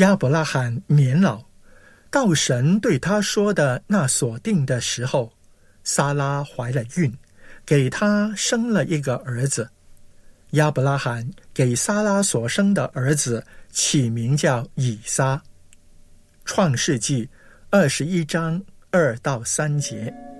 亚伯拉罕年老，到神对他说的那所定的时候，撒拉怀了孕，给他生了一个儿子。亚伯拉罕给撒拉所生的儿子起名叫以撒。创世纪21章2到3节。